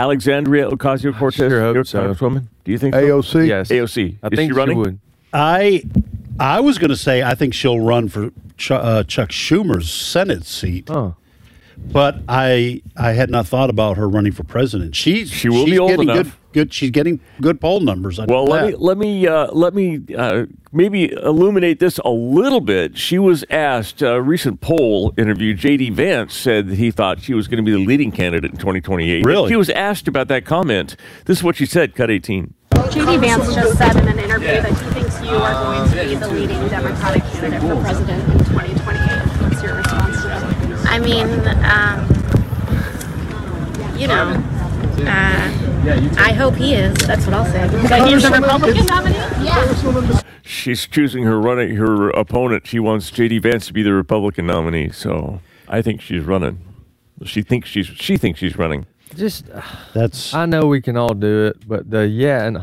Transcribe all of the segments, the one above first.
Alexandria Ocasio-Cortez, Sure hope your so. Congresswoman? Do you think so? AOC? Yes. AOC. I Is think she running? would. I was going to say I think she'll run for Chuck Schumer's Senate seat, Oh. but I had not thought about her running for president. She will be old getting enough. Good. She's getting good poll numbers. I know Well, that. let me maybe illuminate this a little bit. She was asked a recent poll interview. J.D. Vance said that he thought she was going to be the leading candidate in 2028. Really? She was asked about that comment. This is what she said. Cut 18. J.D. Vance just said in an interview that he thinks you are going to be the leading Democratic candidate for president in 2028. What's your response to that? I mean, I hope he is. That's what I'll say. That he's a Republican nominee? Yeah. She's choosing her opponent. She wants J.D. Vance to be the Republican nominee. So I think she's running. She thinks she's running. Just, That's I know we can all do it, but the and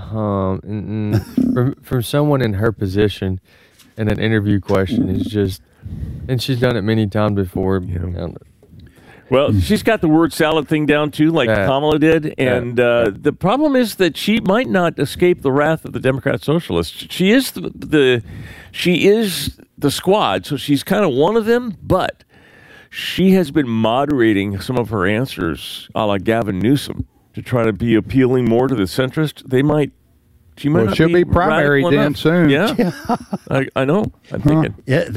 from someone in her position in an interview question is just, and she's done it many times before. Well, she's got the word salad thing down too, like Kamala did, and the problem is that she might not escape the wrath of the Democrat Socialists. She is the squad, so she's kind of one of them, but she has been moderating some of her answers, a la Gavin Newsom, to try to be appealing more to the centrist. She might not she'll be primary radical then enough. soon. Yeah, I know. I'm thinking.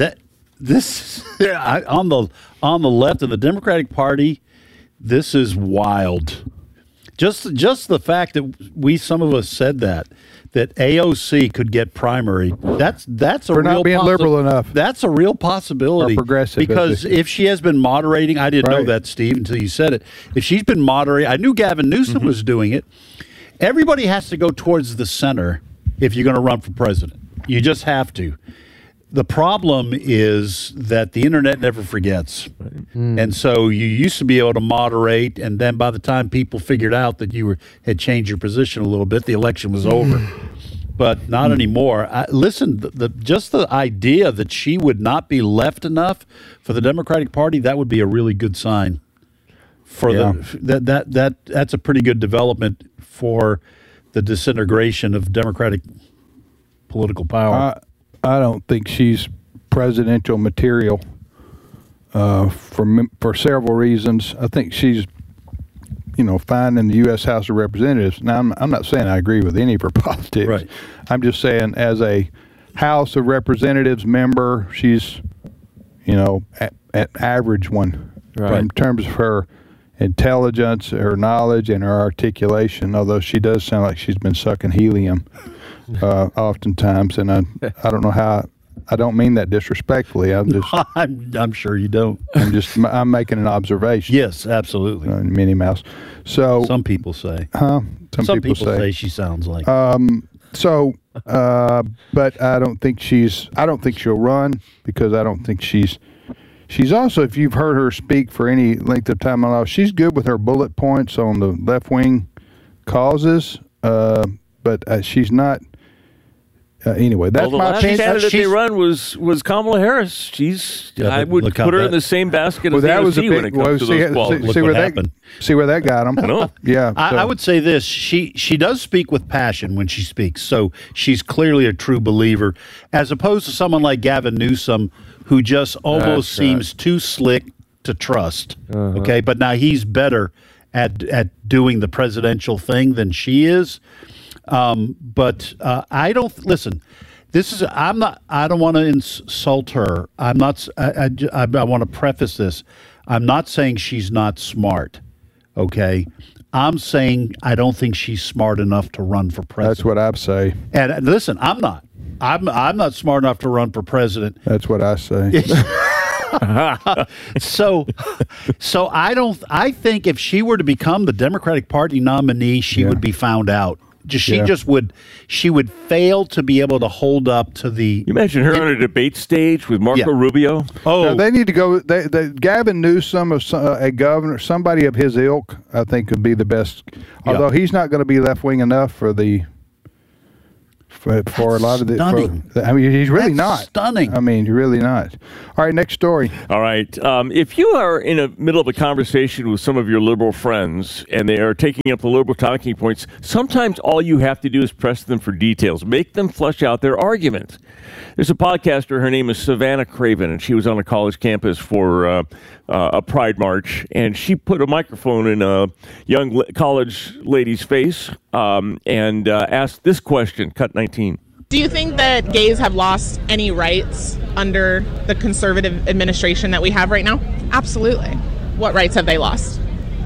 on the left of the Democratic Party, this is wild. Just the fact that some of us said that AOC could get primary. That's a For real not being liberal enough. That's a real possibility. Or progressive, because if she has been moderating, I didn't know Right. that, Steve, until you said it. If she's been moderating, I knew Gavin Newsom was doing it. Everybody has to go towards the center if you're going to run for president. You just have to. The problem is that the internet never forgets. And so you used to be able to moderate, and then by the time people figured out that you had changed your position a little bit, the election was over. But not anymore. Listen, just the idea that she would not be left enough for the Democratic Party, that would be a really good sign. That's a pretty good development for the disintegration of Democratic political power. I don't think she's presidential material for several reasons. I think she's, fine in the U.S. House of Representatives. Now, I'm not saying I agree with any of her politics. Right. I'm just saying as a House of Representatives member, she's, an average one in terms of her intelligence, her knowledge, and her articulation, although she does sound like she's been sucking helium oftentimes, and I don't know how. I don't mean that disrespectfully. I'm sure you don't. I'm making an observation. Yes, absolutely. Minnie Mouse. So some people say. Some people say she sounds like. But I don't think she'll run because I don't think she's also, if you've heard her speak for any length of time in life, she's good with her bullet points on the left wing causes, but she's not. Anyway, that's the my last opinion. candidate they run was Kamala Harris. I would put her in the same basket as that was a AOC big, when it comes to those qualities. See where that got him. I know. Yeah, I would say this: she does speak with passion when she speaks, so she's clearly a true believer, as opposed to someone like Gavin Newsom, who just almost seems too slick to trust. Okay, but now he's better at doing the presidential thing than she is. But I don't listen. I don't want to insult her. I'm not. I want to preface this. I'm not saying she's not smart. Okay, I'm saying I don't think she's smart enough to run for president. That's what I'd say. And listen, I'm not. I'm not smart enough to run for president. That's what I say. So I don't. I think if she were to become the Democratic Party nominee, she would be found out. She would fail to be able to hold up to the. You imagine her on a debate stage with Marco Rubio. Now, they need to go. Gavin Newsom, a governor, somebody of his ilk, I think would be the best. Although he's not going to be left wing enough for the for a lot of the. Stunning. I mean, he's really That's not stunning. I mean, you're really not. All right, next story. All right. If you are in the middle of a conversation with some of your liberal friends and they are taking up the liberal talking points, sometimes all you have to do is press them for details. Make them flesh out their argument. There's a podcaster. Her name is Savannah Craven, and she was on a college campus for a Pride March, and she put a microphone in a young college lady's face and asked this question, cut 19. Do you think that gays have lost any rights under the conservative administration that we have right now? Absolutely. What rights have they lost?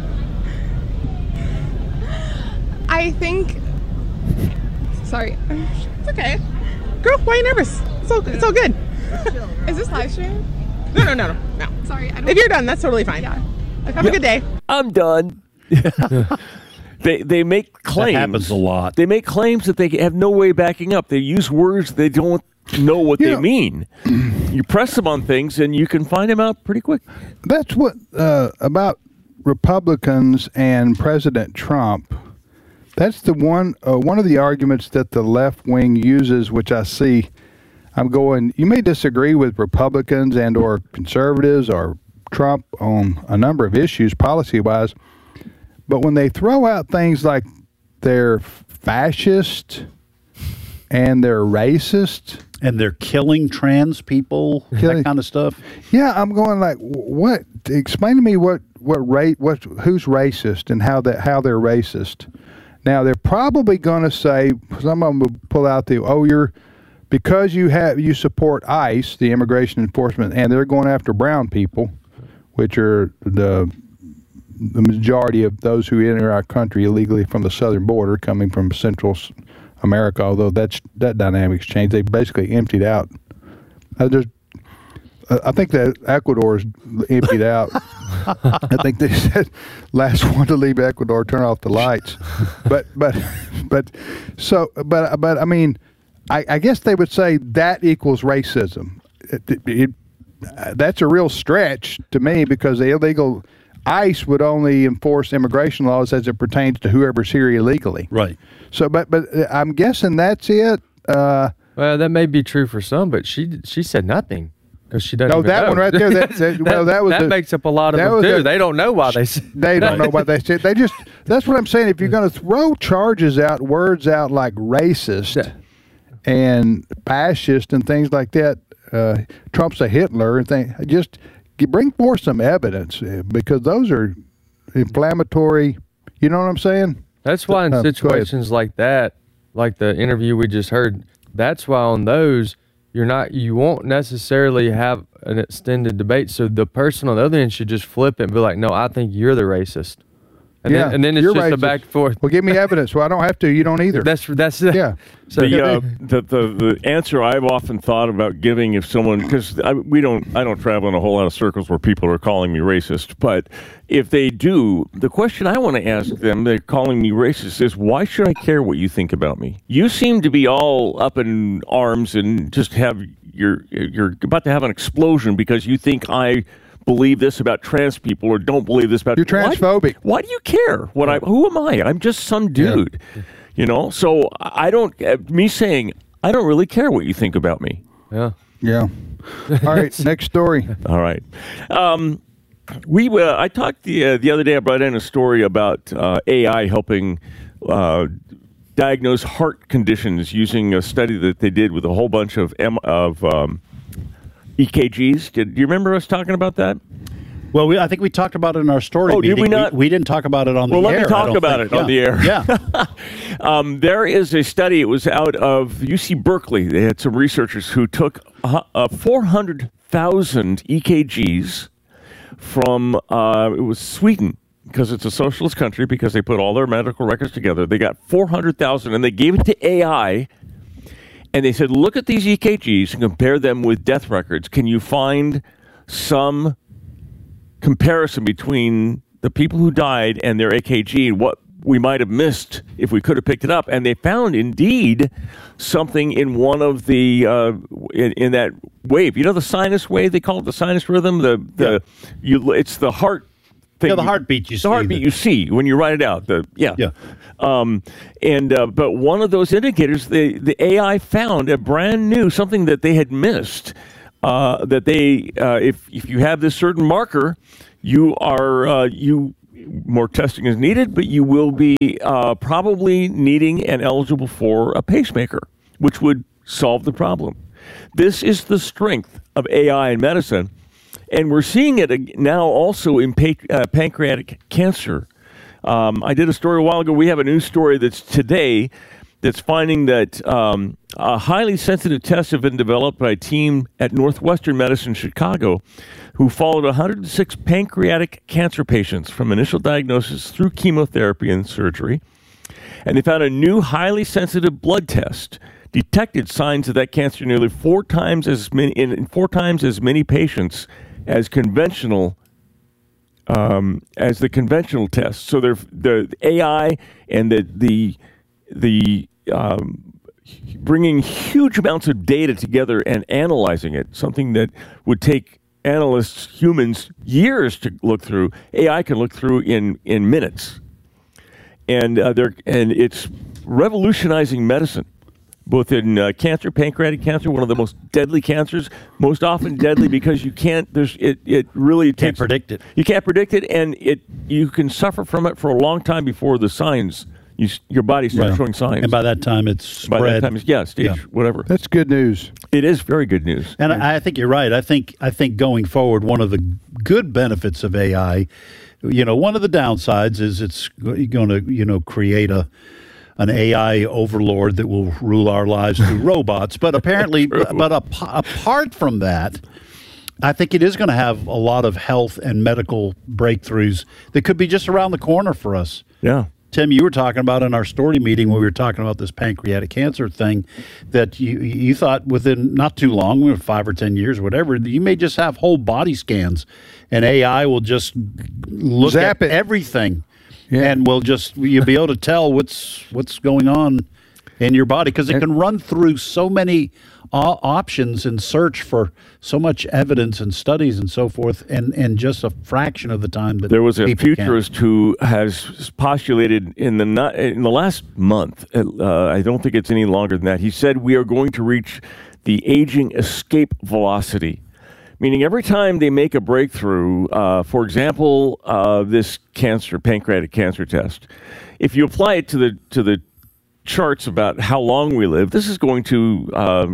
I think. Sorry. It's okay. Girl, why are you nervous? It's all good. Is this live stream? No. Sorry. I don't. If you're done, that's totally fine. Yeah. Have a good day. I'm done. They make claims. That happens a lot. They make claims that they have no way backing up. They use words they don't know what they mean. You press them on things, and you can find them out pretty quick. That's what about Republicans and President Trump. That's the one of the arguments that the left wing uses, which I see. I'm going, you may disagree with Republicans and or conservatives or Trump on a number of issues policy-wise, but when they throw out things like they're fascist and they're racist And they're killing trans people, that kind of stuff. Yeah, I'm going like, what? Explain to me who's racist and how they're racist. Now they're probably going to say, some of them will pull out because you support ICE, the Immigration Enforcement, and they're going after brown people, which are the majority of those who enter our country illegally from the southern border, coming from Central America. Although that dynamic's changed, they basically emptied out. I think that Ecuador is emptied out. I think they said last one to leave Ecuador, turn off the lights. But I mean, I guess they would say that equals racism. That's a real stretch to me, because the illegal ICE would only enforce immigration laws as it pertains to whoever's here illegally. Right. So, but I'm guessing that's it. Well, that may be true for some, but she said nothing. Because she doesn't. No, that know. one right there. That makes up a lot of them too. They don't know why they said. They don't know what they said. They just. That's what I'm saying. If you're going to throw words out like racist and fascist and things like that, Trump's a Hitler and things. Just bring forth some evidence, because those are inflammatory. You know what I'm saying? That's why in situations like that, like the interview we just heard, that's why on those. You won't necessarily have an extended debate. So the person on the other end should just flip it and be like, no, I think you're the racist. And then it's just a back and forth. Well, give me evidence. Well, I don't have to. You don't either. That's yeah. So the answer I've often thought about giving if someone, because I don't travel in a whole lot of circles where people are calling me racist, but if they do, the question I want to ask them, they're calling me racist, is why should I care what you think about me? You seem to be all up in arms and just you're about to have an explosion because you think I believe this about trans people or don't believe this about. You're transphobic. Why do you care? Who am I? I'm just some dude. Yeah. You know, so I don't. Me saying I don't really care what you think about me. Yeah. All right, next story. All right. I talked the other day. I brought in a story about AI helping diagnose heart conditions using a study that they did with a whole bunch of EKGs. Do you remember us talking about that? Well, I think we talked about it in our story meeting. Did we not? We didn't talk about it on the air. Well, let me talk about it on the air. Yeah. There is a study. It was out of UC Berkeley. They had some researchers who took 400,000 EKGs from, it was Sweden, because it's a socialist country, because they put all their medical records together. They got 400,000, and they gave it to AI. And they said, look at these EKGs and compare them with death records. Can you find some comparison between the people who died and their EKG and what we might have missed if we could have picked it up? And they found, indeed, something in one of the, in that wave. You know the sinus wave? They call it the sinus rhythm? It's the heart thing. Yeah, the heartbeat you see. The heartbeat you see when you write it out. Yeah. But one of those indicators, the AI found a brand new, something that they had missed, that they, if you have this certain marker, more testing is needed, but you will be probably needing and eligible for a pacemaker, which would solve the problem. This is the strength of AI in medicine, and we're seeing it now also in pancreatic cancer. I did a story a while ago. We have a news story that's today that's finding that a highly sensitive test have been developed by a team at Northwestern Medicine Chicago who followed 106 pancreatic cancer patients from initial diagnosis through chemotherapy and surgery. And they found a new highly sensitive blood test detected signs of that cancer nearly four times as many patients as conventional as the conventional test. So the AI and the bringing huge amounts of data together and analyzing it, something that would take analysts, humans, years to look through. AI can look through in minutes, and it's revolutionizing medicine. Both in cancer, pancreatic cancer, one of the most deadly cancers, most often deadly because you can't. It really can't predict it. You can't predict it, and you can suffer from it for a long time before the signs. Your body starts showing signs, and by that time it's spread. By that time, whatever. That's good news. It is very good news, and I think you're right. I think going forward, one of the good benefits of AI, one of the downsides is it's going to create an AI overlord that will rule our lives through robots. But apparently, apart from that, I think it is going to have a lot of health and medical breakthroughs that could be just around the corner for us. Yeah. Tim, you were talking about in our story meeting when we were talking about this pancreatic cancer thing that you thought within not too long, 5 or 10 years, whatever, you may just have whole body scans and AI will just look at everything. Yeah. And you'll be able to tell what's going on in your body because it can run through so many options and search for so much evidence and studies and so forth, and just a fraction of the time that there was a futurist who has postulated in the last month. I don't think it's any longer than that. He said we are going to reach the aging escape velocity. Meaning every time they make a breakthrough, for example, this pancreatic cancer test, if you apply it to the charts about how long we live, this is going to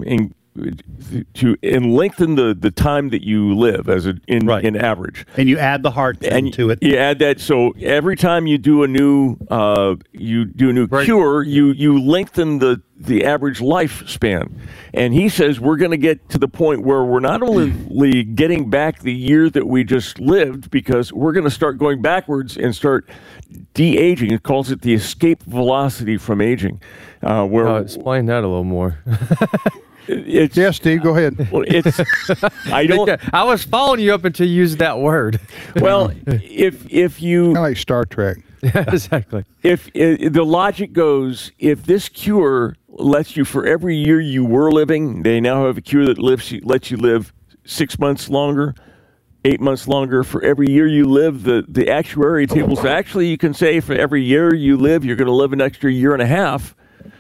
lengthen the time that you live in average. And you add the heart to it. You add that, so every time you do a new cure, you lengthen the average lifespan. And he says we're going to get to the point where we're not only getting back the year that we just lived, because we're going to start going backwards and start de-aging. It calls it the escape velocity from aging. Explain that a little more. Yes, Steve, go ahead. Well, I was following you up until you used that word. Well, if you kind of like Star Trek. Yeah, exactly. If the logic goes, if this cure lets you, for every year you were living, they now have a cure that lets you live 6 months longer, 8 months longer. For every year you live, the actuary tables actually you can say for every year you live, you're going to live an extra year and a half.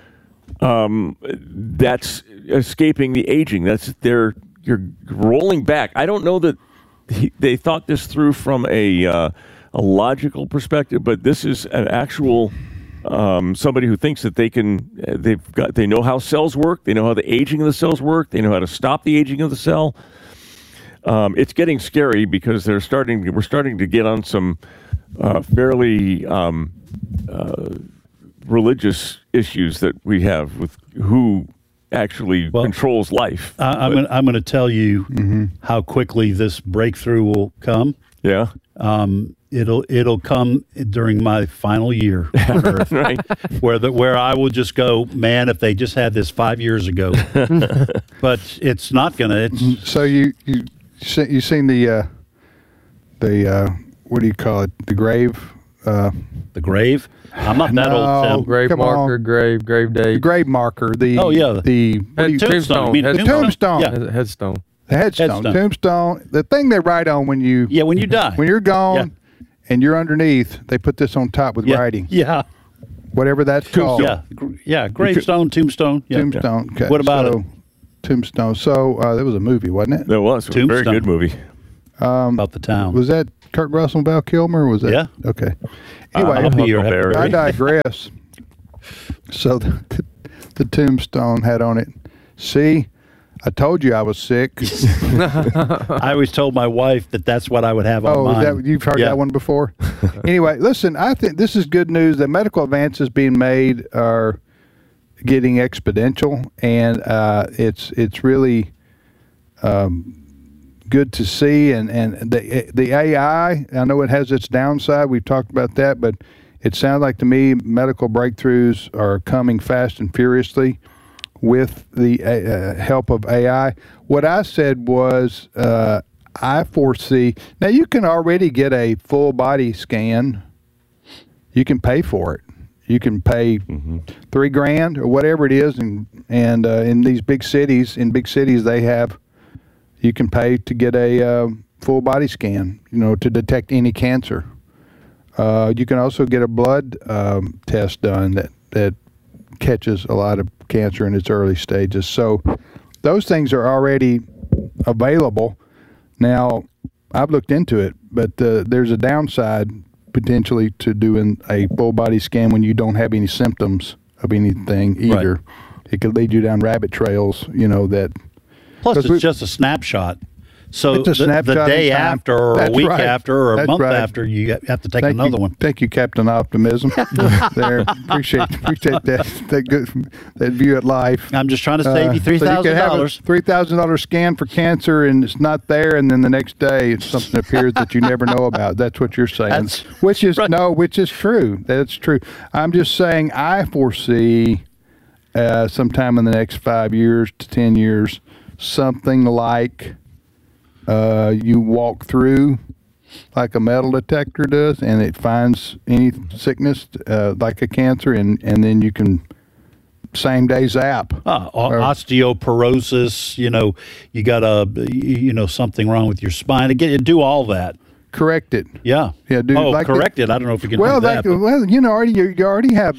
That's escaping the aging. You're rolling back. I don't know that they thought this through from a logical perspective, but this is an actual somebody who thinks that they know how cells work, they know how the aging of the cells work, they know how to stop the aging of the cell. It's getting scary because we're starting to get on some fairly religious issues that we have with who actually controls life. I'm going to tell you how quickly this breakthrough will come. Yeah. It'll come during my final year on Earth, right? Where I will just go, man, if they just had this 5 years ago. But it's not going to. So you seen the what do you call it? The grave. The grave. I'm not that old, Tim. Grave marker, grave date. The grave marker. The tombstone. The tombstone. Yeah. Headstone. The headstone. Tombstone. The thing they write on when you die. When you're gone. and you're underneath, they put this on top with writing. Yeah. Whatever that's called. Yeah. Gravestone, tombstone. Yeah. Tombstone. Okay. What about it? Tombstone. So that was a movie, wasn't it? There was. It was a very good movie. About the town. Was that Kurt Russell and Val Kilmer? Was that? Yeah. Okay. Anyway, I'll be your I digress. So the tombstone had on it, "See, I told you I was sick." I always told my wife that's what I would have on mine. Oh, you've heard that one before? Anyway, listen, I think this is good news. The medical advances being made are getting exponential, and it's really good to see. And the AI, I know it has its downside. We've talked about that, but it sounds like to me medical breakthroughs are coming fast and furiously with the help of AI. What I said was I foresee, now you can already get a full body scan. You can pay for it. You can pay $3,000 or whatever it is, and in these big cities, they have, you can pay to get a full body scan, to detect any cancer. You can also get a blood test done that catches a lot of cancer in its early stages. So those things are already available. Now, I've looked into it, but there's a downside potentially to doing a full body scan when you don't have any symptoms of anything either. Right. It could lead you down rabbit trails, that. Plus, it's just a snapshot. So the day after, or a week after, or a month after, you have to take another one. Thank you, Captain Optimism. There, appreciate that view at life. I'm just trying to save you $3,000. So you can have a $3,000 scan for cancer, and it's not there, and then the next day it's something appears that you never know about. That's what you're saying. Which is true. That's true. I'm just saying I foresee sometime in the next 5 years to 10 years something like. You walk through like a metal detector does, and it finds any sickness like a cancer, and then you can same day zap. Osteoporosis, you got something wrong with your spine. Again, do all that. Correct it. Yeah. Correct it. I don't know if you can do that. You already have,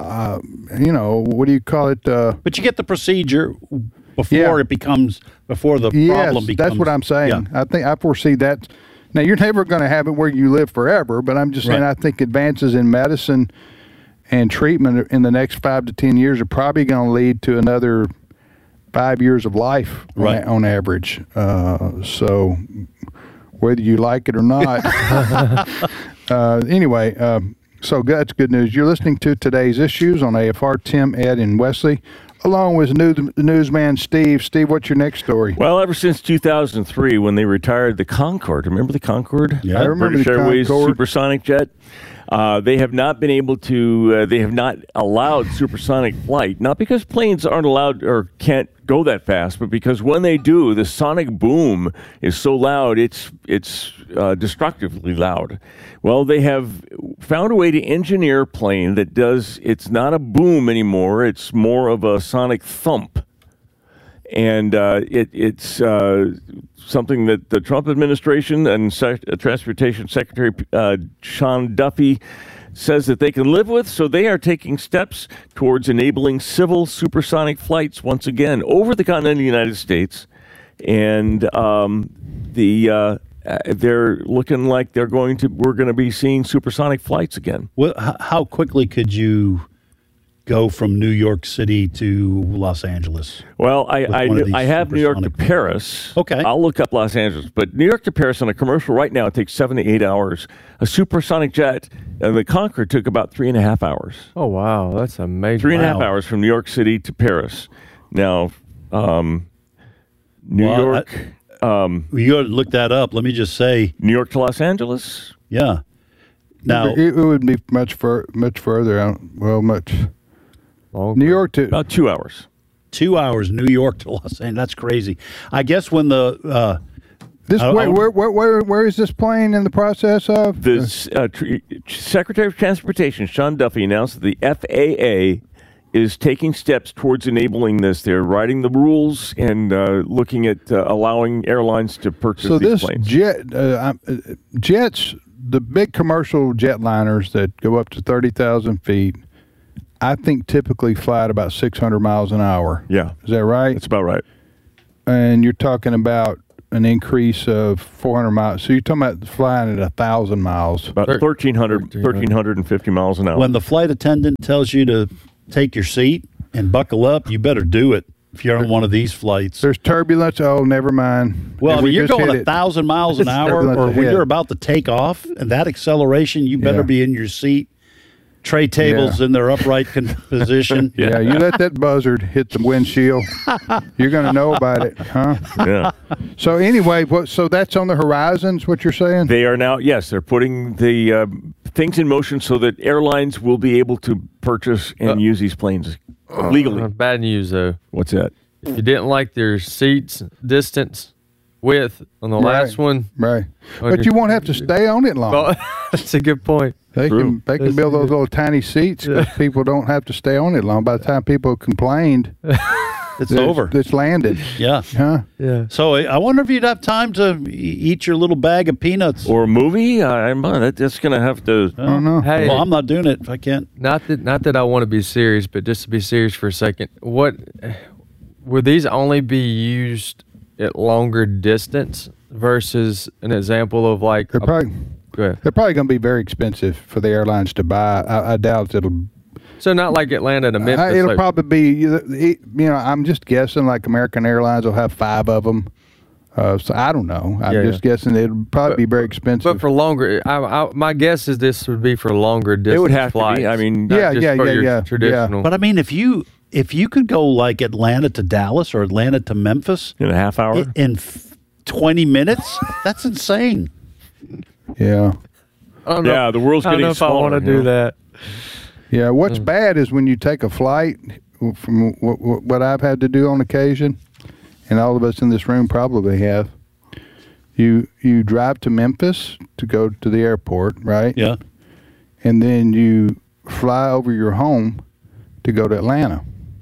what do you call it? But you get the procedure before the problem becomes. That's what I'm saying. Yeah. I foresee that. Now, you're never going to have it where you live forever, but I'm just saying I think advances in medicine and treatment in the next 5 to 10 years are probably going to lead to another 5 years of life on average. So whether you like it or not. Anyway, so that's good news. You're listening to Today's Issues on AFR. Tim, Ed, and Wesley, along with newsman Steve. Steve, what's your next story? Well, ever since 2003, when they retired the Concorde, remember the Concorde? Yeah, I remember British the Airways Concorde. supersonic jet. They have not been able to. They have not allowed supersonic flight, not because planes aren't allowed or can't go that fast, but because when they do, the sonic boom is so loud, it's destructively loud. Well, they have found a way to engineer a plane that does. It's not a boom anymore. It's more of a sonic thump. And it's something that the Trump administration and Transportation Secretary Sean Duffy says that they can live with, so they are taking steps towards enabling civil supersonic flights once again over the continental United States. And they're looking like we're going to be seeing supersonic flights again. Well, how quickly could you go from New York City to Los Angeles? Well, I have New York to Paris. Okay. I'll look up Los Angeles. But New York to Paris on a commercial right now, it takes 7 to 8 hours. A supersonic jet, the Concorde took about 3.5 hours. Oh, wow. That's amazing. 3.5 hours from New York City to Paris. Now, New York... you got to look that up. Let me just say... New York to Los Angeles? Yeah. Now it would be much further. Much... New York to about 2 hours. 2 hours, New York to Los Angeles. That's crazy. I guess when the where is this plane in the process of? The Secretary of Transportation Sean Duffy announced that the FAA is taking steps towards enabling this. They're writing the rules and looking at allowing airlines to purchase these planes. Jets the big commercial jetliners that go up to 30,000 feet, I think typically fly at about 600 miles an hour. Yeah. Is that right? That's about right. And you're talking about an increase of 400 miles. So you're talking about flying at 1,000 miles. About 1,350 miles an hour. When the flight attendant tells you to take your seat and buckle up, you better do it if you're on one of these flights. There's turbulence. Oh, never mind. Well, And we you're just going hit 1,000 miles an hour, turbulence or when ahead. you're about to take off, and that acceleration, you better Yeah. be in your seat. Tray tables in their upright position. Yeah, you let that buzzard hit the windshield, you're going to know about it, huh? Yeah. So anyway, so that's on the horizons, what you're saying? They are now, yes, they're putting the things in motion so that airlines will be able to purchase and use these planes legally. Bad news, though. What's that? If you didn't like their seats, distance, width on the Right. last one. Right. on But your- you won't have to stay on it long. Oh, that's a good point. They True. can build those little tiny seats because people don't have to stay on it long. By the time people complained, It's over. It's landed. Yeah. Huh? Yeah. So I wonder if you'd have time to eat your little bag of peanuts. Or a movie? That's going to have to. I don't know. Hey, Well, I'm not doing it if I can't. not that I want to be serious, but just to be serious for a second, what would these only be used at longer distance versus an example of like? They're probably Go ahead. they're probably going to be very expensive for the airlines to buy. I doubt it'll. So not like Atlanta to Memphis. It'll like- probably be. I'm just guessing. Like American Airlines will have 5 of them. So I don't know. I'm just guessing it'll probably be very expensive. But for longer, my guess is this would be for longer distance. It would have to be. flights, I mean- not Yeah, just yeah, for yeah, your yeah, Traditional. But I mean, if you could go like Atlanta to Dallas or Atlanta to Memphis In a half hour? in 20 minutes, that's insane. yeah. I don't know. Yeah, the world's I don't getting know if I want to smaller, do that. Yeah, what's bad is when you take a flight, from what I've had to do on occasion, and all of us in this room probably have, you drive to Memphis to go to the airport, right? Yeah. And then you fly over your home to go to Atlanta.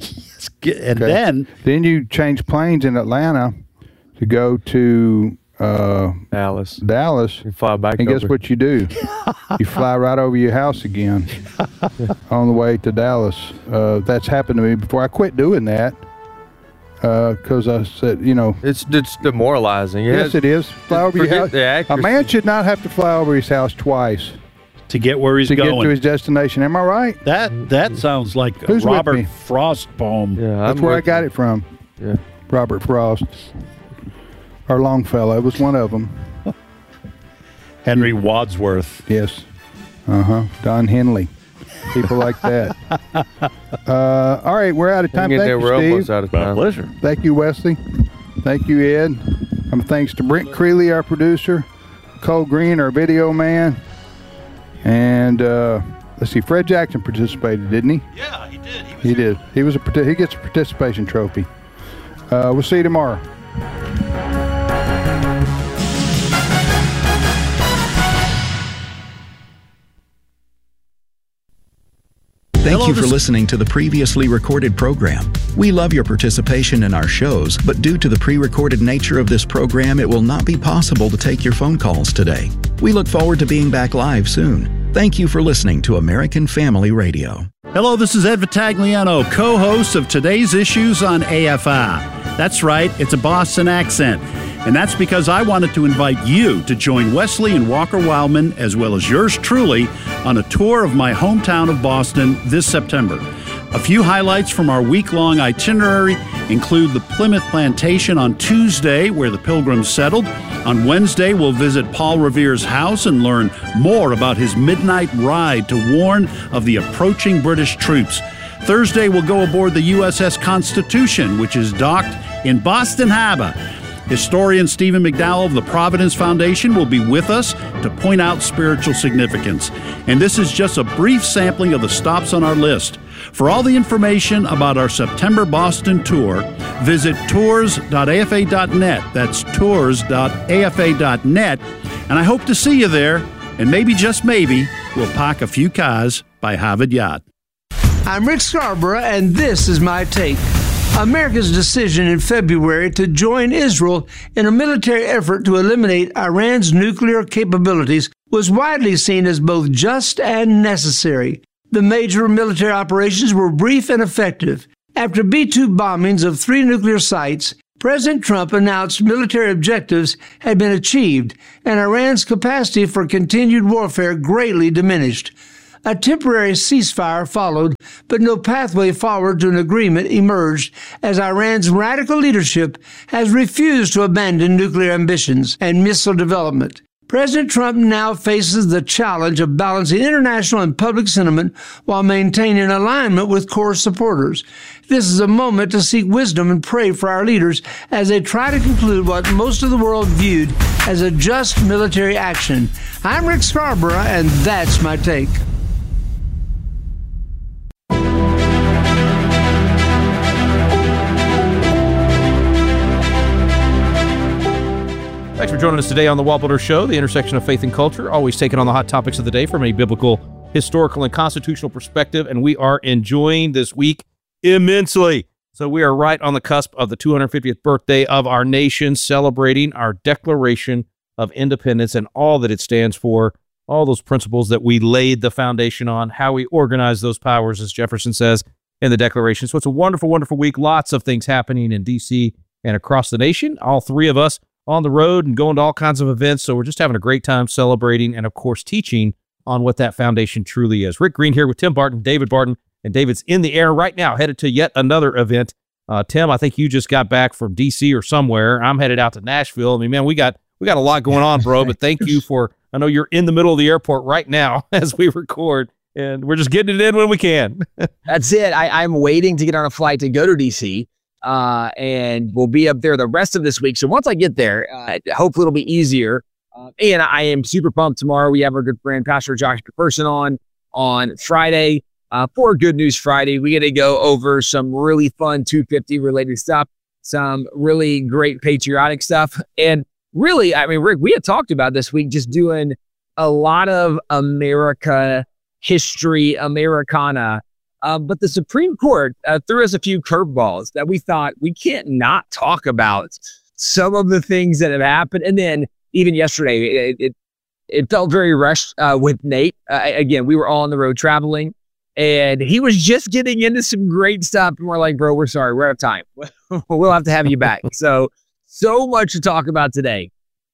And Okay. Then you change planes in Atlanta to go to Dallas. Dallas. You fly back And guess over. what you do? You fly right over your house again on the way to Dallas. That's happened to me before. I quit doing that because I said, It's demoralizing. yes, it is. Fly over your forget house. the accuracy. A man should not have to fly over his house twice To get where he's to going. get to his destination. Am I right? That sounds like a Who's with Robert me? Frost poem. Yeah, That's I'm where I with got you. it from. Yeah. Robert Frost. Or Longfellow. It was one of them. Henry Wadsworth. Yes. Don Henley. People like that. All right, we're out of time. Hang in Thank there, you, we're Steve. almost out of My time. pleasure. Thank you, Wesley. Thank you, Ed. Thanks to Brent Creeley, our producer, Cole Green, our video man, and let's see, Fred Jackson participated, didn't he? Yeah, he did. He did. He gets a participation trophy. We'll see you tomorrow. Thank you for listening to the previously recorded program. We love your participation in our shows, but due to the pre-recorded nature of this program, it will not be possible to take your phone calls today. We look forward to being back live soon. Thank you for listening to American Family Radio. Hello, this is Ed Vitagliano, co-host of today's issues on AFI. That's right, it's a Boston accent. And that's because I wanted to invite you to join Wesley and Walker Wildman, as well as yours truly, on a tour of my hometown of Boston this September. A few highlights from our week-long itinerary include the Plymouth Plantation on Tuesday, where the Pilgrims settled. On Wednesday, we'll visit Paul Revere's house and learn more about his midnight ride to warn of the approaching British troops. Thursday, we'll go aboard the USS Constitution, which is docked in Boston Harbor. Historian Stephen McDowell of the Providence Foundation will be with us to point out spiritual significance. And this is just a brief sampling of the stops on our list. For all the information about our September Boston tour, visit tours.afa.net. That's tours.afa.net. And I hope to see you there. And maybe, just maybe, we'll park a few cars by Harvard Yard. I'm Rick Scarborough, and this is my take. America's decision in February to join Israel in a military effort to eliminate Iran's nuclear capabilities was widely seen as both just and necessary. The major military operations were brief and effective. After B-2 bombings of 3 nuclear sites, President Trump announced military objectives had been achieved and Iran's capacity for continued warfare greatly diminished. A temporary ceasefire followed, but no pathway forward to an agreement emerged as Iran's radical leadership has refused to abandon nuclear ambitions and missile development. President Trump now faces the challenge of balancing international and public sentiment while maintaining alignment with core supporters. This is a moment to seek wisdom and pray for our leaders as they try to conclude what most of the world viewed as a just military action. I'm Rick Scarborough, and that's my take. Thanks for joining us today on The Wall Builder Show, the intersection of faith and culture, always taking on the hot topics of the day from a biblical, historical, and constitutional perspective, and we are enjoying this week immensely. So we are right on the cusp of the 250th birthday of our nation, celebrating our Declaration of Independence and all that it stands for, all those principles that we laid the foundation on, how we organize those powers, as Jefferson says in the Declaration. So it's a wonderful, wonderful week. Lots of things happening in D.C. and across the nation. All three of us on the road and going to all kinds of events. So we're just having a great time celebrating and, of course, teaching on what that foundation truly is. Rick Green here with Tim Barton, David Barton, and David's in the air right now, headed to yet another event. Tim, I think you just got back from D.C. or somewhere. I'm headed out to Nashville. I mean, man, we got a lot going on, bro, but thank you for, I know you're in the middle of the airport right now as we record, and we're just getting it in when we can. That's it. I'm waiting to get on a flight to go to D.C., and we'll be up there the rest of this week. So once I get there, hopefully it'll be easier. And I am super pumped tomorrow. We have our good friend, Pastor Josh McPherson on Friday for Good News Friday. We get to go over some really fun 250 related stuff, some really great patriotic stuff. And really, I mean, Rick, we had talked about this week just doing a lot of America history, Americana. But the Supreme Court threw us a few curveballs that we thought we can't not talk about some of the things that have happened. And then even yesterday, it felt very rushed with Nate. Again, we were all on the road traveling, and he was just getting into some great stuff. And we're like, bro, we're sorry. We're out of time. We'll have to have you back. So much to talk about today.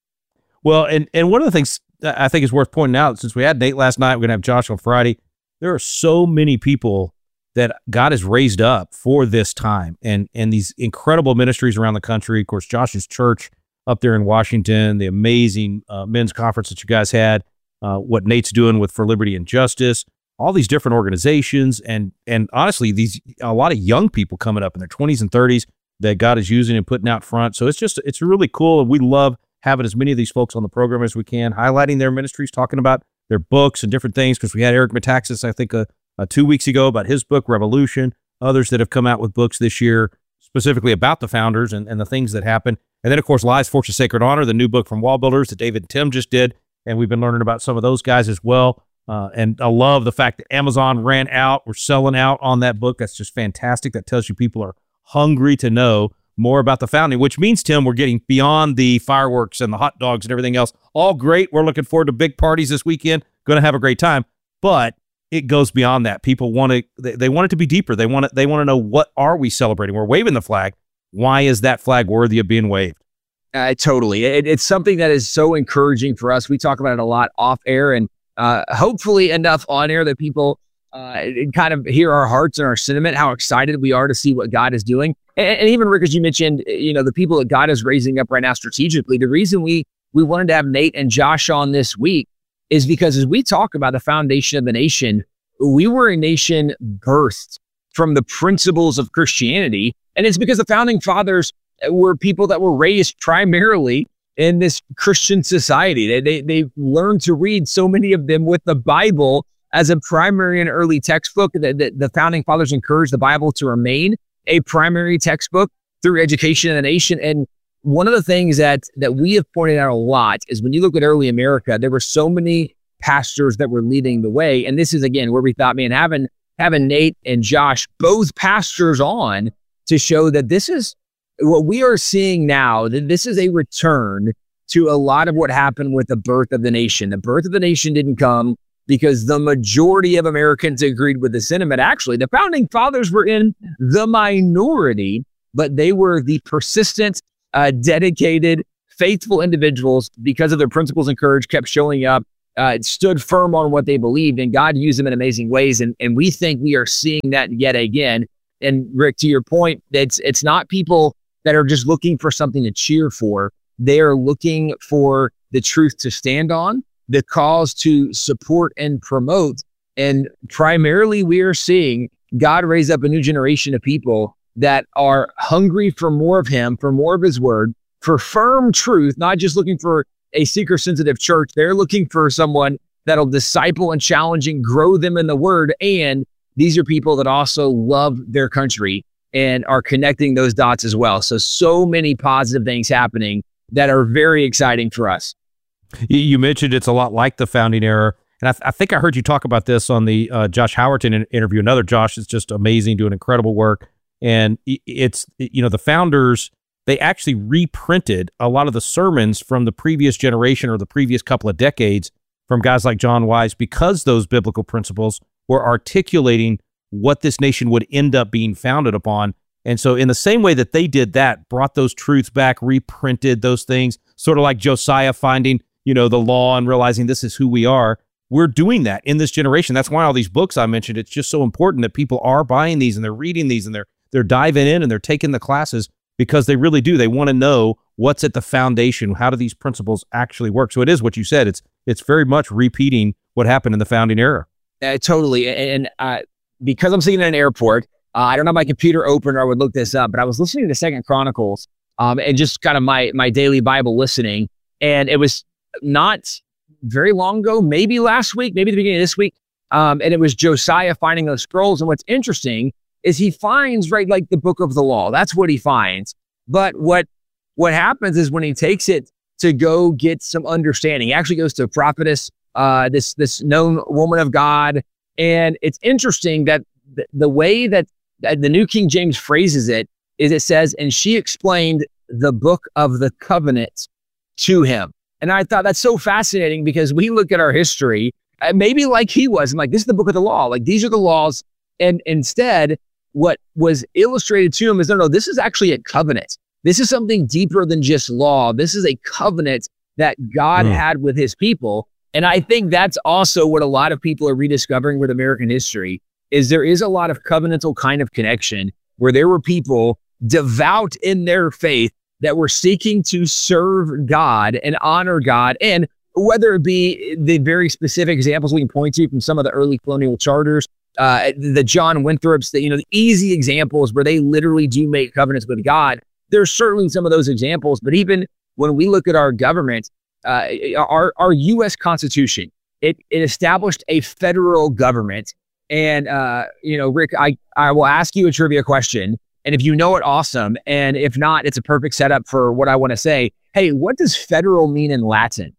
Well, and one of the things I think is worth pointing out, since we had Nate last night, we're going to have Josh on Friday. There are so many people that God has raised up for this time and these incredible ministries around the country. Of course, Josh's church up there in Washington, the amazing men's conference that you guys had, what Nate's doing with For Liberty and Justice, all these different organizations, and honestly, a lot of young people coming up in their 20s and 30s that God is using and putting out front. So it's really cool, and we love having as many of these folks on the program as we can, highlighting their ministries, talking about their books and different things, because we had Eric Metaxas, I think, 2 weeks ago about his book, Revolution, others that have come out with books this year, specifically about the founders and the things that happened. And then, of course, Lies, Fortune, Sacred Honor, the new book from Wall Builders that David and Tim just did, and we've been learning about some of those guys as well. And I love the fact that Amazon ran out. We're selling out on that book. That's just fantastic. That tells you people are hungry to know more about the founding, which means, Tim, we're getting beyond the fireworks and the hot dogs and everything else. All great. We're looking forward to big parties this weekend. Going to have a great time. But it goes beyond that. People want they want it to be deeper. They want to know, what are we celebrating? We're waving the flag. Why is that flag worthy of being waved? Totally. It's something that is so encouraging for us. We talk about it a lot off air, and hopefully enough on air that people kind of hear our hearts and our sentiment, how excited we are to see what God is doing. And even, Rick, as you mentioned, the people that God is raising up right now strategically, the reason we wanted to have Nate and Josh on this week is because as we talk about the foundation of the nation, we were a nation birthed from the principles of Christianity. And it's because the founding fathers were people that were raised primarily in this Christian society. They learned to read, so many of them, with the Bible as a primary and early textbook. The founding fathers encouraged the Bible to remain a primary textbook through education in the nation. And one of the things that we have pointed out a lot is when you look at early America, there were so many pastors that were leading the way. And this is, again, where we thought, man, having Nate and Josh, both pastors on, to show that this is what we are seeing now, that this is a return to a lot of what happened with the birth of the nation. The birth of the nation didn't come because the majority of Americans agreed with the sentiment. Actually, the founding fathers were in the minority, but they were the persistent, dedicated, faithful individuals because of their principles and courage, kept showing up, stood firm on what they believed, and God used them in amazing ways. And we think we are seeing that yet again. And Rick, to your point, it's not people that are just looking for something to cheer for. They are looking for the truth to stand on, the cause to support and promote. And primarily we are seeing God raise up a new generation of people that are hungry for more of him, for more of his word, for firm truth, not just looking for a seeker-sensitive church. They're looking for someone that'll disciple and challenge and grow them in the word. And these are people that also love their country and are connecting those dots as well. So many positive things happening that are very exciting for us. You mentioned it's a lot like the founding era. And I think I heard you talk about this on the Josh Howerton interview. Another Josh is just amazing, doing incredible work. And it's, the founders, they actually reprinted a lot of the sermons from the previous generation or the previous couple of decades from guys like John Wise, because those biblical principles were articulating what this nation would end up being founded upon. And so in the same way that they did that, brought those truths back, reprinted those things, sort of like Josiah finding, the law and realizing this is who we are. We're doing that in this generation. That's why all these books I mentioned, it's just so important that people are buying these and they're reading these and they're diving in and they're taking the classes, because they really do. They want to know what's at the foundation. How do these principles actually work? So it is what you said. It's very much repeating what happened in the founding era. Totally. And because I'm sitting in an airport, I don't have my computer open, or I would look this up, but I was listening to 2 Chronicles and just kind of my daily Bible listening. And it was not very long ago, maybe last week, maybe the beginning of this week. And it was Josiah finding those scrolls. And what's interesting is he finds, like the book of the law. That's what he finds. But what happens is when he takes it to go get some understanding, he actually goes to a prophetess, this known woman of God. And it's interesting that the way that the New King James phrases it is it says, and she explained the book of the covenant to him. And I thought that's so fascinating, because we look at our history, maybe like he was, and like, this is the book of the law. Like, these are the laws. And instead, what was illustrated to him is, no, this is actually a covenant. This is something deeper than just law. This is a covenant that God had with his people. And I think that's also what a lot of people are rediscovering with American history, is there is a lot of covenantal kind of connection where there were people devout in their faith that were seeking to serve God and honor God. And whether it be the very specific examples we can point to from some of the early colonial charters, the John Winthrops, the easy examples where they literally do make covenants with God. There's certainly some of those examples, but even when we look at our government, our U.S. Constitution, it established a federal government. And, Rick, I will ask you a trivia question. And if you know it, awesome. And if not, it's a perfect setup for what I want to say. Hey, what does federal mean in Latin?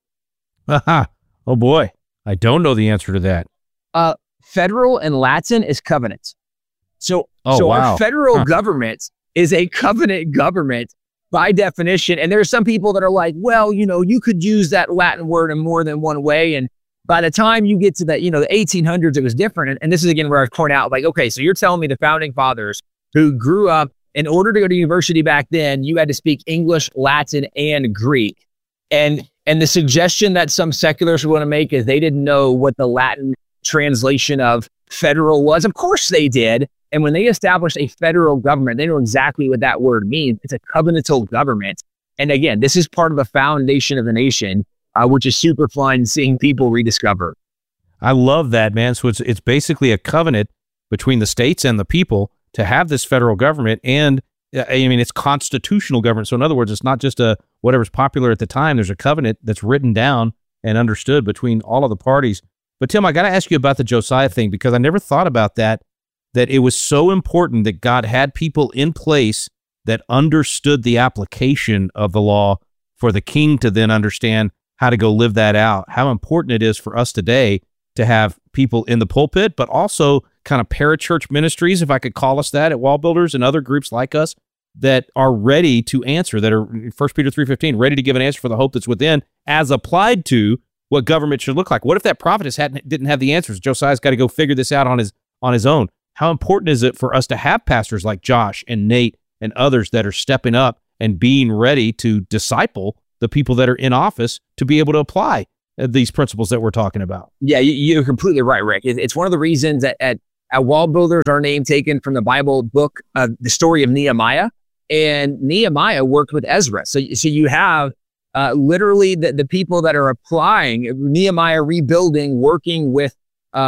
Oh, boy. I don't know the answer to that. Federal in Latin is covenant. So wow. Our federal government is a covenant government by definition. And there are some people that are like, well, you could use that Latin word in more than one way. And by the time you get to that, the 1800s, it was different. And this is, again, where I point out, like, okay, so you're telling me the founding fathers who grew up, in order to go to university back then, you had to speak English, Latin, and Greek. And the suggestion that some secularists want to make is they didn't know what the Latin translation of federal was. Of course they did. And when they established a federal government, they know exactly what that word means. It's a covenantal government. And again, this is part of the foundation of the nation, which is super fun seeing people rediscover. I love that, man. So it's basically a covenant between the states and the people to have this federal government. And it's constitutional government. So in other words, it's not just whatever's popular at the time. There's a covenant that's written down and understood between all of the parties. But Tim, I got to ask you about the Josiah thing, because I never thought about that it was so important that God had people in place that understood the application of the law for the king to then understand how to go live that out. How important it is for us today to have people in the pulpit, but also kind of parachurch ministries, if I could call us that, at Wall Builders and other groups like us that are ready to answer, that are 1 Peter 3:15, ready to give an answer for the hope that's within as applied to what government should look like. What if that prophetess didn't have the answers? Josiah's got to go figure this out on his own. How important is it for us to have pastors like Josh and Nate and others that are stepping up and being ready to disciple the people that are in office to be able to apply these principles that we're talking about? Yeah, you're completely right, Rick. It's one of the reasons that at Wall Builders, our name taken from the Bible book, the story of Nehemiah. And Nehemiah worked with Ezra. So you have literally the people that are applying, Nehemiah rebuilding, working with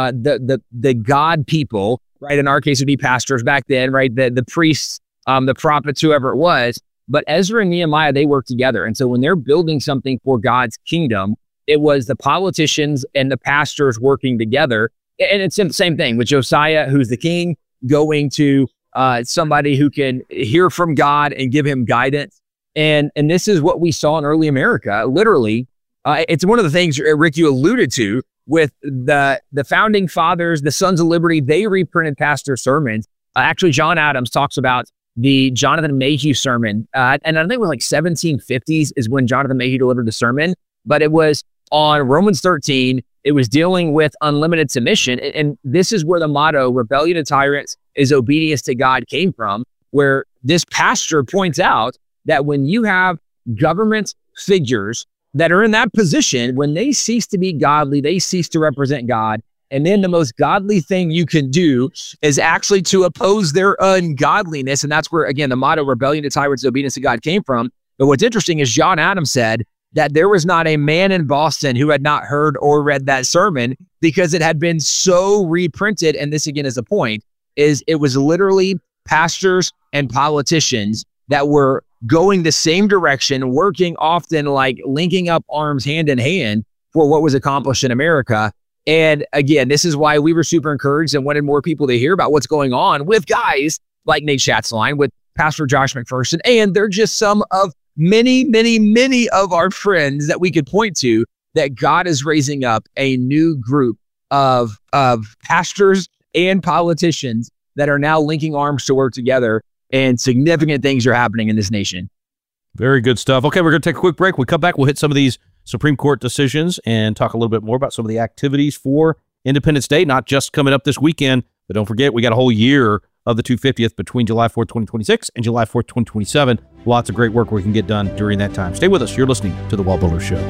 the God people, right? In our case, it would be pastors back then, right? The priests, the prophets, whoever it was. But Ezra and Nehemiah, they work together. And so when they're building something for God's kingdom, it was the politicians and the pastors working together. And it's the same thing with Josiah, who's the king, going to somebody who can hear from God and give him guidance. And this is what we saw in early America. Literally, it's one of the things, Rick, you alluded to with the founding fathers, the Sons of Liberty. They reprinted pastor sermons. Actually, John Adams talks about the Jonathan Mayhew sermon. And I think it was like 1750s is when Jonathan Mayhew delivered the sermon. But it was on Romans 13. It was dealing with unlimited submission. And this is where the motto, rebellion to tyrants is obedience to God, came from, where this pastor points out that when you have government figures that are in that position, when they cease to be godly, they cease to represent God. And then the most godly thing you can do is actually to oppose their ungodliness. And that's where, again, the motto, rebellion to tyrants, obedience to God, came from. But what's interesting is John Adams said that there was not a man in Boston who had not heard or read that sermon, because it had been so reprinted. And this, again, is the point, is it was literally pastors and politicians that were going the same direction, working often like linking up arms hand in hand for what was accomplished in America. And again, this is why we were super encouraged and wanted more people to hear about what's going on with guys like Nate Schatzline, with Pastor Josh McPherson. And they're just some of many, many, many of our friends that we could point to, that God is raising up a new group of pastors and politicians that are now linking arms to work together, and significant things are happening in this nation. Very good stuff. Okay, we're going to take a quick break. When we come back, we'll hit some of these Supreme Court decisions and talk a little bit more about some of the activities for Independence Day, not just coming up this weekend, but don't forget, we got a whole year of the 250th between July 4th, 2026 and July 4th, 2027. Lots of great work we can get done during that time. Stay with us. You're listening to The Wall Builders Show.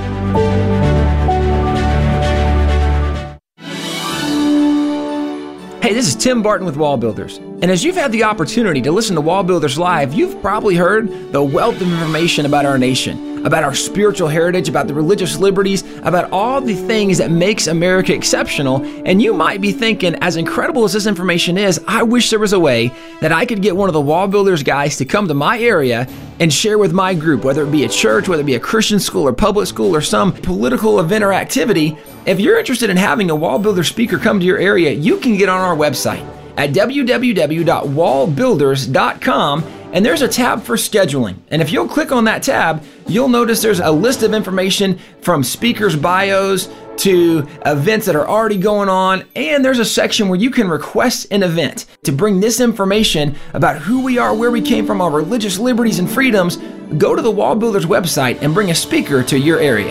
Hey, this is Tim Barton with Wall Builders. And as you've had the opportunity to listen to Wall Builders Live, you've probably heard the wealth of information about our nation, about our spiritual heritage, about the religious liberties, about all the things that makes America exceptional. And you might be thinking, as incredible as this information is, I wish there was a way that I could get one of the Wall Builders guys to come to my area and share with my group, whether it be a church, whether it be a Christian school or public school or some political event or activity. If you're interested in having a Wall Builder speaker come to your area, you can get on our website at www.wallbuilders.com, and there's a tab for scheduling. And if you'll click on that tab, you'll notice there's a list of information from speakers' bios to events that are already going on, and there's a section where you can request an event to bring this information about who we are, where we came from, our religious liberties and freedoms. Go to the Wall Builders website and bring a speaker to your area.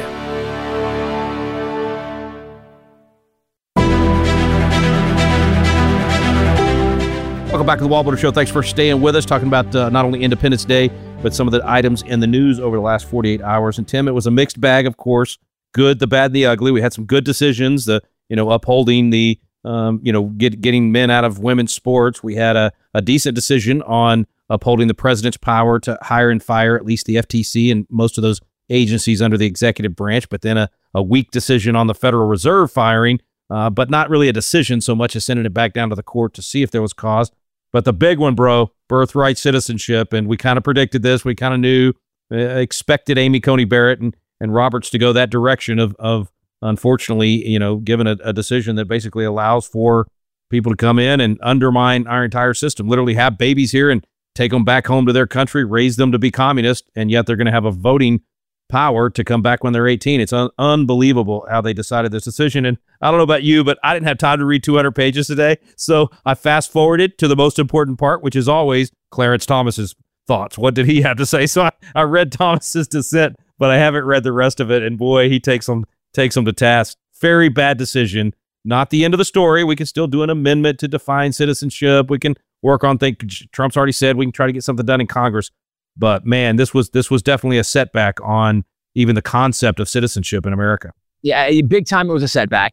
Welcome back to the Wall Builder Show. Thanks for staying with us, talking about not only Independence Day, but some of the items in the news over the last 48 hours. And Tim, it was a mixed bag, of course. Good, the bad, and the ugly. We had some good decisions, upholding the, getting men out of women's sports. We had a decent decision on upholding the president's power to hire and fire at least the FTC and most of those agencies under the executive branch, but then a weak decision on the Federal Reserve firing, but not really a decision so much as sending it back down to the court to see if there was cause. But the big one, bro, birthright citizenship, and we kind of predicted this. We kind of knew, expected Amy Coney Barrett and Roberts to go that direction of unfortunately, given a decision that basically allows for people to come in and undermine our entire system, literally have babies here and take them back home to their country, raise them to be communist, and yet they're going to have a voting power to come back when they're 18. It's unbelievable how they decided this decision. And I don't know about you, but I didn't have time to read 200 pages today. So I fast forwarded to the most important part, which is always Clarence Thomas's thoughts. What did he have to say? So I read Thomas's dissent, but I haven't read the rest of it. And boy, he takes them to task. Very bad decision. Not the end of the story. We can still do an amendment to define citizenship. We can work on things. Trump's already said we can try to get something done in Congress. But man, this was definitely a setback on even the concept of citizenship in America. Yeah, big time. It was a setback.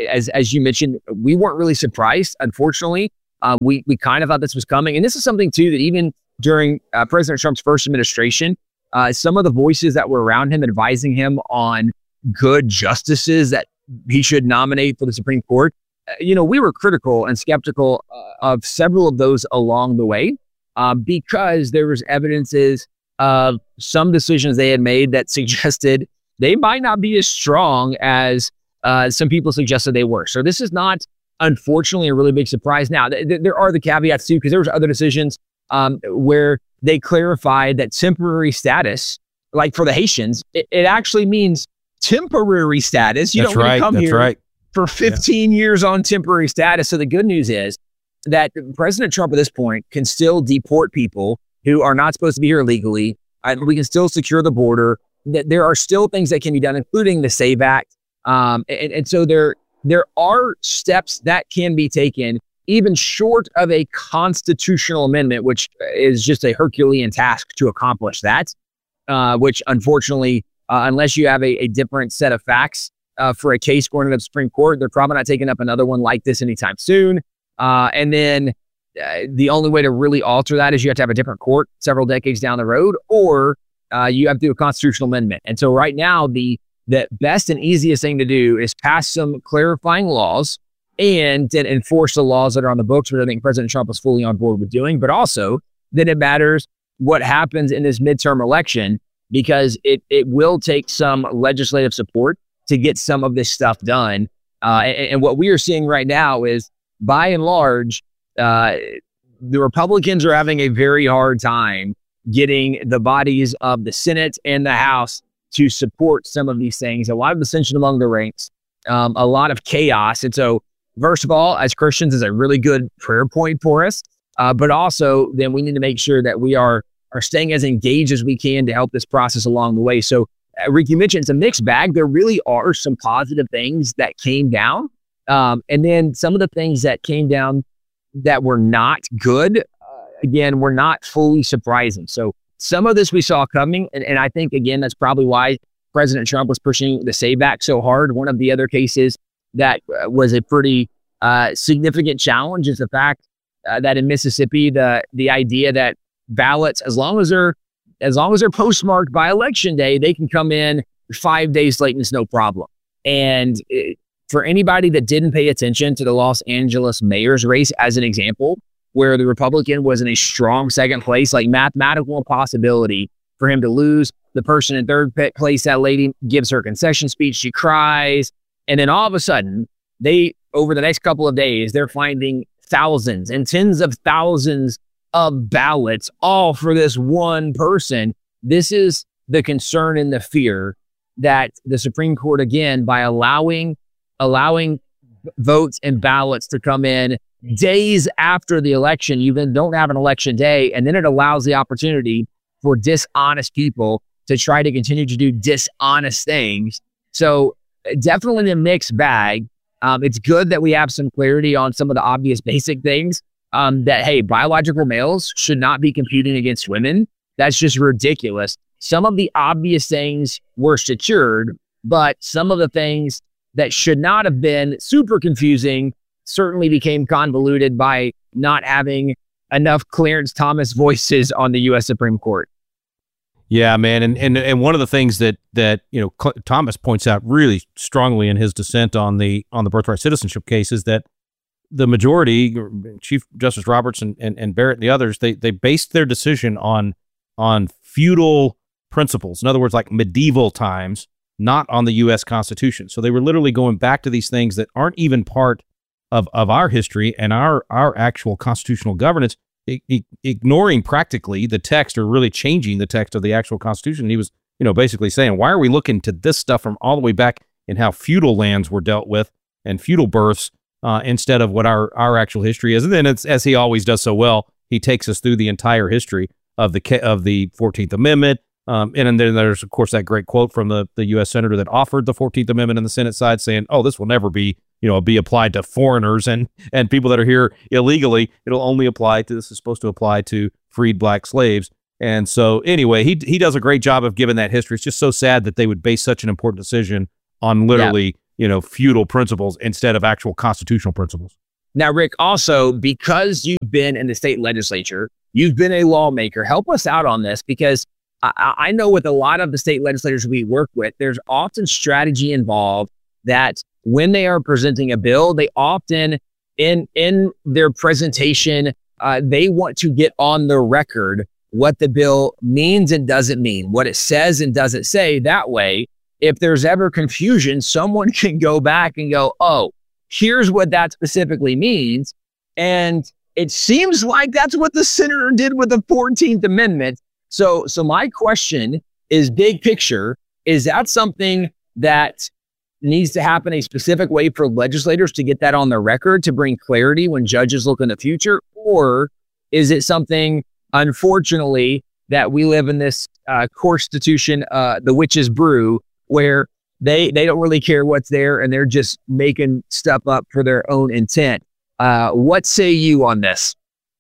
As you mentioned, we weren't really surprised. Unfortunately, we kind of thought this was coming, and this is something too that even during President Trump's first administration, some of the voices that were around him advising him on good justices that he should nominate for the Supreme Court, we were critical and skeptical of several of those along the way. Because there was evidences of some decisions they had made that suggested they might not be as strong as some people suggested they were. So this is not, unfortunately, a really big surprise. Now, there are the caveats too, because there was other decisions where they clarified that temporary status, like for the Haitians, it actually means temporary status. You don't want to come here for 15 years on temporary status. So the good news is that President Trump at this point can still deport people who are not supposed to be here legally. We can still secure the border. There are still things that can be done, including the SAVE Act. And so there are steps that can be taken, even short of a constitutional amendment, which is just a Herculean task to accomplish that, which unfortunately, unless you have a different set of facts for a case going to the Supreme Court, they're probably not taking up another one like this anytime soon. And then the only way to really alter that is you have to have a different court several decades down the road, or you have to do a constitutional amendment. And so right now, the best and easiest thing to do is pass some clarifying laws and then enforce the laws that are on the books, which I think President Trump is fully on board with doing. But also, then it matters what happens in this midterm election, because it will take some legislative support to get some of this stuff done. And what we are seeing right now is, by and large, the Republicans are having a very hard time getting the bodies of the Senate and the House to support some of these things. A lot of dissension among the ranks, a lot of chaos. And so, first of all, as Christians, is a really good prayer point for us. But also, then we need to make sure that we are staying as engaged as we can to help this process along the way. So, Rick, you mentioned it's a mixed bag. There really are some positive things that came down. And then some of the things that came down that were not good, again, were not fully surprising. So some of this we saw coming. And I think, again, that's probably why President Trump was pushing the SAVE Act so hard. One of the other cases that was a pretty significant challenge is the fact that in Mississippi, the idea that ballots, as long as they're postmarked by Election Day, they can come in 5 days late and it's no problem. And for anybody that didn't pay attention to the Los Angeles mayor's race, as an example, where the Republican was in a strong second place, like mathematical impossibility for him to lose. The person in third place, that lady, gives her concession speech. She cries. And then all of a sudden, over the next couple of days, they're finding thousands and tens of thousands of ballots, all for this one person. This is the concern and the fear that the Supreme Court, again, by allowing votes and ballots to come in days after the election, you then don't have an election day, and then it allows the opportunity for dishonest people to try to continue to do dishonest things. So definitely a mixed bag. It's good that we have some clarity on some of the obvious basic things, that, hey, biological males should not be competing against women. That's just ridiculous. Some of the obvious things were secured, but some of the things that should not have been super confusing certainly became convoluted by not having enough Clarence Thomas voices on the U.S. Supreme Court. Yeah, man. And one of the things that Thomas points out really strongly in his dissent on the birthright citizenship case is that the majority, Chief Justice Roberts and Barrett and the others, they based their decision on feudal principles. In other words, like medieval times, not on the U.S. Constitution. So they were literally going back to these things that aren't even part of our history and our actual constitutional governance, ignoring practically the text or really changing the text of the actual Constitution. He was basically saying, why are we looking to this stuff from all the way back in how feudal lands were dealt with and feudal births instead of what our actual history is? And then it's, as he always does so well, he takes us through the entire history of the 14th Amendment. And then there's, of course, that great quote from the U.S. Senator that offered the 14th Amendment in the Senate side saying, oh, this will never be applied to foreigners and people that are here illegally. It'll only apply to, this is supposed to apply to freed black slaves. And so anyway, he does a great job of giving that history. It's just so sad that they would base such an important decision on literally, feudal principles instead of actual constitutional principles. Now, Rick, also, because you've been in the state legislature, you've been a lawmaker, help us out on this, because I know with a lot of the state legislators we work with, there's often strategy involved that when they are presenting a bill, they often, in their presentation, they want to get on the record what the bill means and doesn't mean, what it says and doesn't say. That way, if there's ever confusion, someone can go back and go, oh, here's what that specifically means. And it seems like that's what the senator did with the 14th Amendment. So my question is, big picture, is that something that needs to happen a specific way for legislators to get that on the record to bring clarity when judges look in the future? Or is it something, unfortunately, that we live in this constitution, the witch's brew, where they don't really care what's there and they're just making stuff up for their own intent? What say you on this?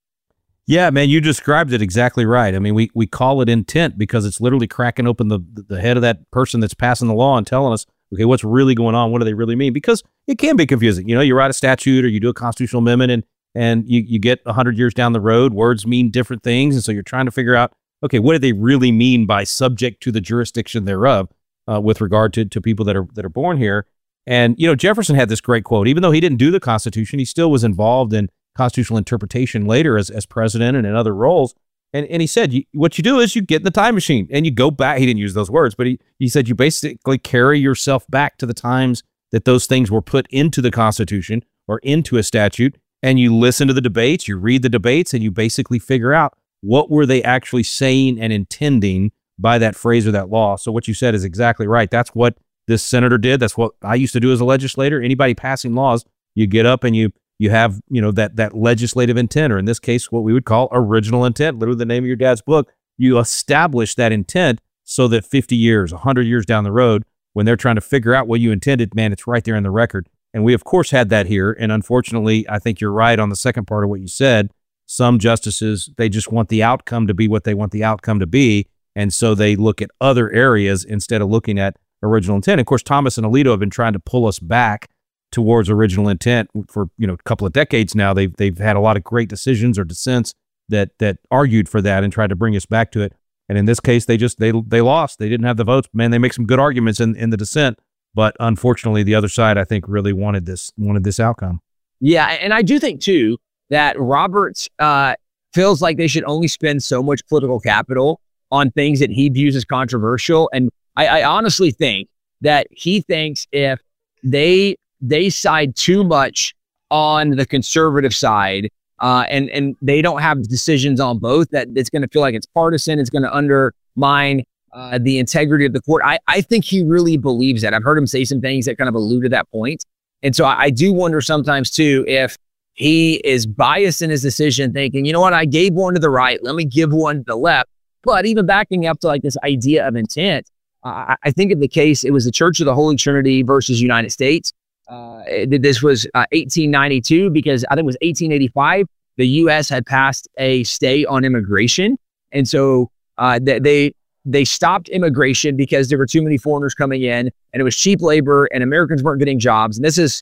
Yeah, man, you described it exactly right. I mean, we call it intent because it's literally cracking open the head of that person that's passing the law and telling us, okay, what's really going on? What do they really mean? Because it can be confusing. You write a statute or you do a constitutional amendment and you get 100 years down the road, words mean different things. And so you're trying to figure out, okay, what do they really mean by subject to the jurisdiction thereof with regard to people that are born here? And, Jefferson had this great quote. Even though he didn't do the Constitution, he still was involved in constitutional interpretation later as president and in other roles. And he said, what you do is you get in the time machine and you go back. He didn't use those words, but he said you basically carry yourself back to the times that those things were put into the Constitution or into a statute, and you listen to the debates, you read the debates, and you basically figure out what were they actually saying and intending by that phrase or that law. So what you said is exactly right. That's what this senator did. That's what I used to do as a legislator. Anybody passing laws, you get up and you have, that legislative intent, or in this case, what we would call original intent, literally the name of your dad's book. You establish that intent so that 50 years, 100 years down the road, when they're trying to figure out what you intended, man, it's right there in the record. And we, of course, had that here. And unfortunately, I think you're right on the second part of what you said. Some justices, they just want the outcome to be what they want the outcome to be. And so they look at other areas instead of looking at original intent. Of course, Thomas and Alito have been trying to pull us back towards original intent for a couple of decades now. They've had a lot of great decisions or dissents that argued for that and tried to bring us back to it. And in this case, they lost. They didn't have the votes. Man, they make some good arguments in the dissent, but unfortunately, the other side, I think, really wanted this outcome. Yeah, and I do think too that Roberts feels like they should only spend so much political capital on things that he views as controversial. And I honestly think that he thinks if they side too much on the conservative side and they don't have decisions on both, that it's going to feel like it's partisan. It's going to undermine the integrity of the court. I think he really believes that. I've heard him say some things that kind of allude to that point. And so I do wonder sometimes too, if he is biased in his decision, thinking, you know what, I gave one to the right, let me give one to the left. But even backing up to like this idea of intent, I think in the case, it was the Church of the Holy Trinity versus United States. This was 1892, because I think it was 1885. The U.S. had passed a stay on immigration. And so they stopped immigration because there were too many foreigners coming in and it was cheap labor and Americans weren't getting jobs. And this is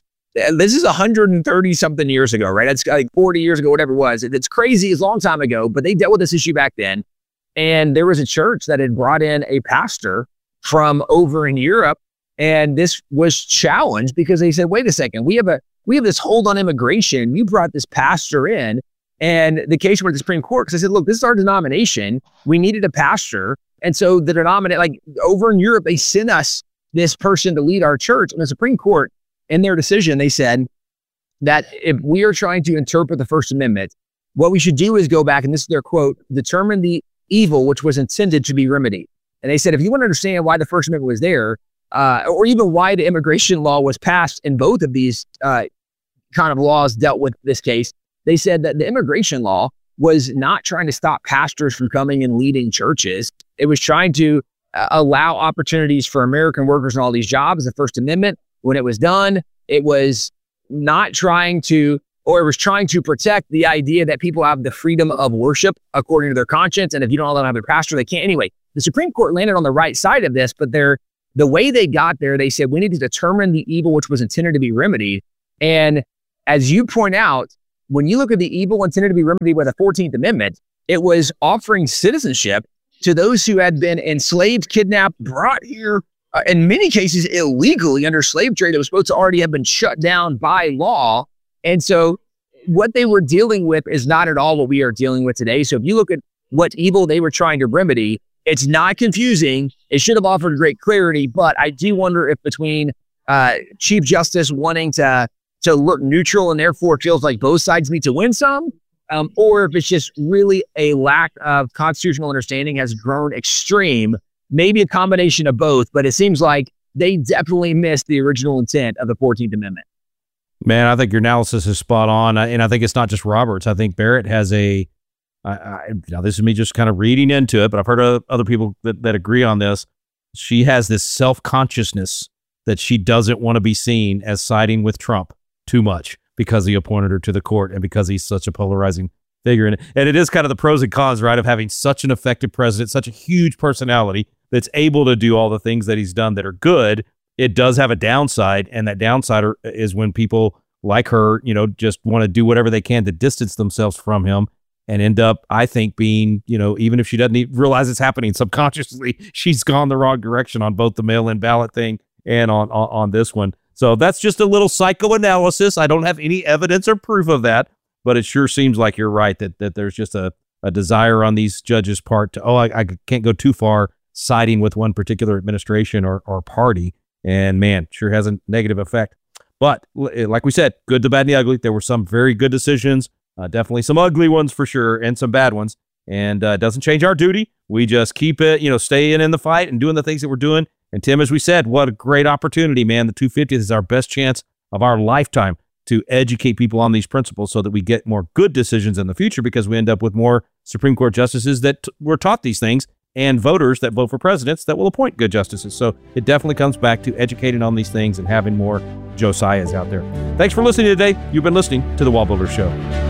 130 something years ago, right? It's like 40 years ago, whatever it was. It's crazy. It's a long time ago, but they dealt with this issue back then. And there was a church that had brought in a pastor from over in Europe. And this was challenged because they said, wait a second, we have this hold on immigration. You brought this pastor in, and the case went to the Supreme Court because they said, look, this is our denomination. We needed a pastor. And so the denomination, like over in Europe, they sent us this person to lead our church. And the Supreme Court, in their decision, they said that if we are trying to interpret the First Amendment, what we should do is go back, and this is their quote, determine the evil which was intended to be remedied. And they said, if you want to understand why the First Amendment was there, or even why the immigration law was passed in both of these kind of laws dealt with this case, they said that the immigration law was not trying to stop pastors from coming and leading churches. It was trying to allow opportunities for American workers in all these jobs. The First Amendment, when it was done, it was not trying to, or it was trying to protect the idea that people have the freedom of worship according to their conscience. And if you don't allow them to have their pastor, they can't anyway. The Supreme Court landed on the right side of this, but the way they got there, they said, we need to determine the evil which was intended to be remedied. And as you point out, when you look at the evil intended to be remedied by the 14th Amendment, it was offering citizenship to those who had been enslaved, kidnapped, brought here, in many cases illegally under slave trade. It was supposed to already have been shut down by law. And so what they were dealing with is not at all what we are dealing with today. So if you look at what evil they were trying to remedy, it's not confusing. It should have offered great clarity, but I do wonder if between Chief Justice wanting to look neutral and therefore feels like both sides need to win some, or if it's just really a lack of constitutional understanding has grown extreme, maybe a combination of both, but it seems like they definitely missed the original intent of the 14th Amendment. Man, I think your analysis is spot on. And I think it's not just Roberts. I think Barrett has now this is me just kind of reading into it, but I've heard other people that agree on this. She has this self-consciousness that she doesn't want to be seen as siding with Trump too much because he appointed her to the court and because he's such a polarizing figure. And it is kind of the pros and cons, right, of having such an effective president, such a huge personality that's able to do all the things that he's done that are good. It does have a downside, and that downside is when people like her, just want to do whatever they can to distance themselves from him and end up, I think, being, even if she doesn't even realize it's happening subconsciously, she's gone the wrong direction on both the mail-in ballot thing and on this one. So that's just a little psychoanalysis. I don't have any evidence or proof of that, but it sure seems like you're right that there's just a desire on these judges' part to, I can't go too far siding with one particular administration or party. And man, sure has a negative effect. But like we said, good, the bad, and the ugly. There were some very good decisions, definitely some ugly ones for sure, and some bad ones. And it doesn't change our duty. We just keep it, staying in the fight and doing the things that we're doing. And Tim, as we said, what a great opportunity, man. The 250th is our best chance of our lifetime to educate people on these principles so that we get more good decisions in the future, because we end up with more Supreme Court justices that were taught these things and voters that vote for presidents that will appoint good justices. So it definitely comes back to educating on these things and having more Josiahs out there. Thanks for listening today. You've been listening to The Wall Builder Show.